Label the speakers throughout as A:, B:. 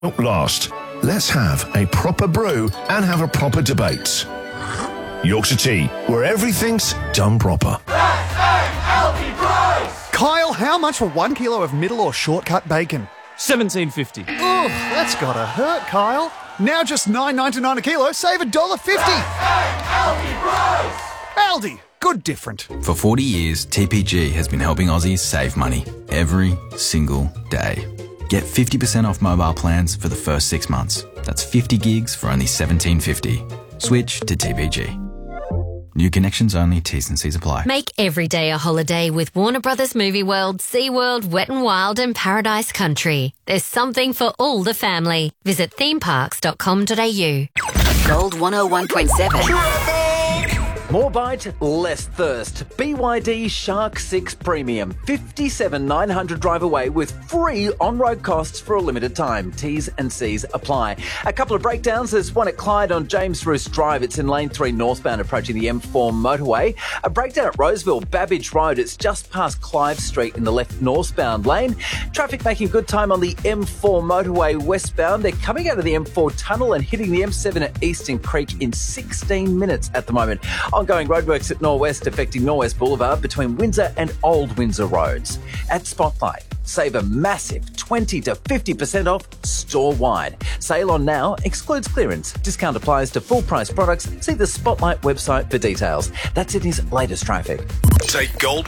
A: At last, let's have a proper brew and have a proper debate. Yorkshire Tea, where everything's done proper.
B: Kyle, how much for 1 kilo of middle or shortcut bacon?
C: $17.50.
B: Oh, that's gotta hurt, Kyle. Now just $9.99 a kilo, save $1.50. Aldi, good different.
D: For 40 years, TPG has been helping Aussies save money every single day. Get 50% off mobile plans for the first 6 months. That's 50 gigs for only $17.50. Switch to TPG. New connections only, T's and C's apply.
E: Make every day a holiday with Warner Brothers Movie World, SeaWorld, Wet n Wild and Paradise Country. There's something for all the family. Visit themeparks.com.au.
F: Gold 101.7.
G: More bite, less thirst. BYD Shark 6 Premium. 57,900 drive away with free on-road costs for a limited time. T's and C's apply. A couple of breakdowns. There's one at Clyde on James Roos Drive. It's in lane 3 northbound approaching the M4 motorway. A breakdown at Roseville, Babbage Road. It's just past Clive Street in the left northbound lane. Traffic making good time on the M4 motorway westbound. They're coming out of the M4 tunnel and hitting the M7 at Eastern Creek in 16 minutes at the moment. Ongoing roadworks at Norwest affecting Norwest Boulevard between Windsor and Old Windsor Roads. At Spotlight, save a massive 20 to 50% off store-wide. Sale on now, excludes clearance. Discount applies to full-price products. See the Spotlight website for details. That's in his latest traffic.
H: Take Gold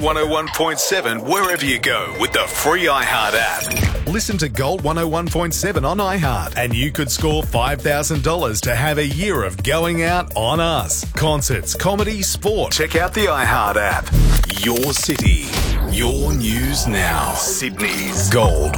H: 101.7 wherever you go with the free iHeart app.
I: Listen to Gold 101.7 on iHeart and you could score $5,000 to have a year of going out on us. Concerts, comedy, sport.
H: Check out the iHeart app. Your city, your news now. Sydney's Gold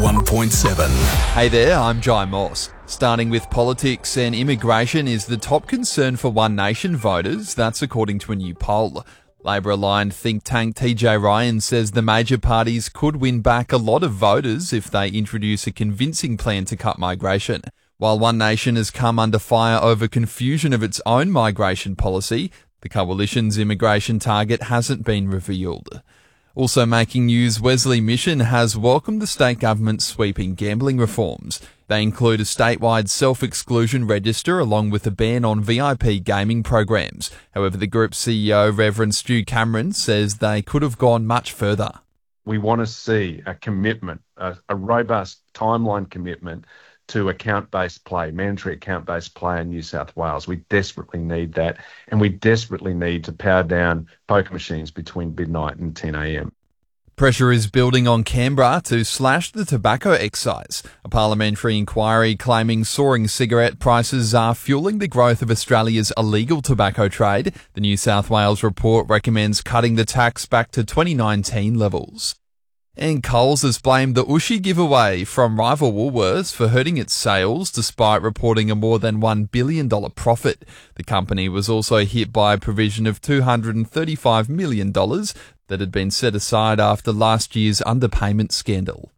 H: 101.7.
J: Hey there, I'm Jai Moss. Starting with politics and immigration is the top concern for One Nation voters. That's according to a new poll. Labor-aligned think tank TJ Ryan says the major parties could win back a lot of voters if they introduce a convincing plan to cut migration. While One Nation has come under fire over confusion of its own migration policy, the coalition's immigration target hasn't been revealed. Also making news, Wesley Mission has welcomed the state government's sweeping gambling reforms. They include a statewide self-exclusion register along with a ban on VIP gaming programs. However, the group's CEO, Reverend Stu Cameron, says they could have gone much further.
K: We want to see a commitment, a robust timeline commitment to account-based play, mandatory account-based play in New South Wales. We desperately need that, and we desperately need to power down poker machines between midnight and 10 a.m.
J: Pressure is building on Canberra to slash the tobacco excise. A parliamentary inquiry claiming soaring cigarette prices are fueling the growth of Australia's illegal tobacco trade. The New South Wales report recommends cutting the tax back to 2019 levels. And Coles has blamed the Ooshie giveaway from rival Woolworths for hurting its sales despite reporting a more than $1 billion profit. The company was also hit by a provision of $235 million that had been set aside after last year's underpayment scandal.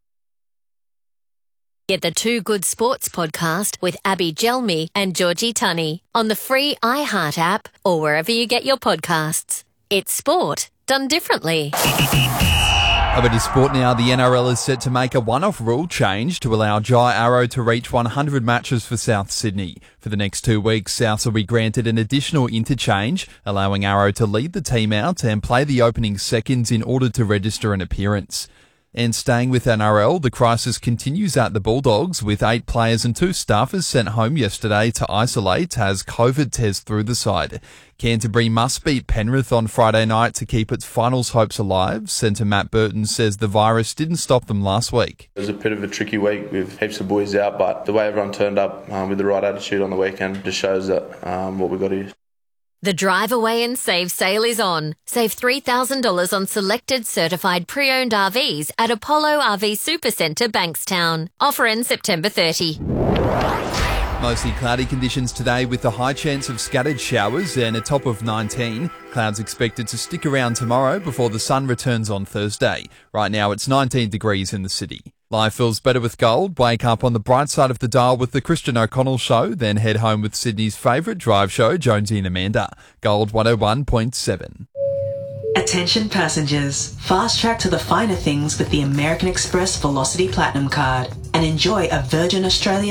E: Get the Two Good Sports podcast with Abby Gelmi and Georgie Tunney on the free iHeart app or wherever you get your podcasts. It's sport done differently.
J: Over to sport now. The NRL is set to make a one-off rule change to allow Jai Arrow to reach 100 matches for South Sydney. For the next 2 weeks, Souths will be granted an additional interchange, allowing Arrow to lead the team out and play the opening seconds in order to register an appearance. And staying with NRL, the crisis continues at the Bulldogs, with 8 players and 2 staffers sent home yesterday to isolate as COVID tears through the side. Canterbury must beat Penrith on Friday night to keep its finals hopes alive. Centre Matt Burton says the virus didn't stop them last week.
L: It was a bit of a tricky week with heaps of boys out, but the way everyone turned up with the right attitude on the weekend just shows that what we've got here.
E: The Drive Away and Save sale is on. Save $3,000 on selected certified pre-owned RVs at Apollo RV Supercentre, Bankstown. Offer ends September 30.
J: Mostly cloudy conditions today with a high chance of scattered showers and a top of 19. Clouds expected to stick around tomorrow before the sun returns on Thursday. Right now it's 19 degrees in the city. Life feels better with gold. Wake up on the bright side of the dial with the Christian O'Connell Show, then head home with Sydney's favourite drive show, Jonesy and Amanda. Gold 101.7.
C: Attention passengers, fast track to the finer things with the American Express Velocity Platinum card and enjoy a Virgin Australia